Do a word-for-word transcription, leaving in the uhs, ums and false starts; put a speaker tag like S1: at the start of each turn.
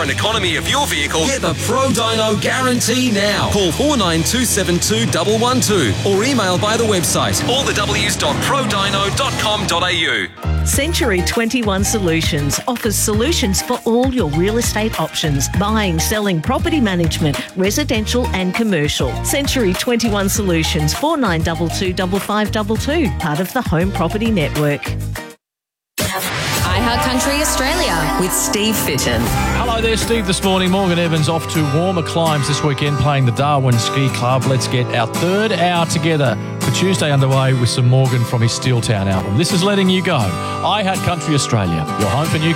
S1: and economy of your vehicle,
S2: Get the Pro Dyno guarantee now. Call four nine two seven two one one two or email by the website
S1: all the w's dot pro dyno dot com dot a u.
S3: Century twenty-one Solutions offers solutions for all your real estate options: buying, selling, property management, residential and commercial. Century twenty-one Solutions, four nine two two five five two two, part of the Home Property Network.
S4: iHeart Country Australia with Steve Fitton.
S5: Hello there, Steve. This morning, Morgan Evans off to warmer climes this weekend playing the Darwin Ski Club. Let's get our third hour together for Tuesday underway with some Morgan from his Steeltown album. This is Letting You Go. iHeart Country Australia, your home for new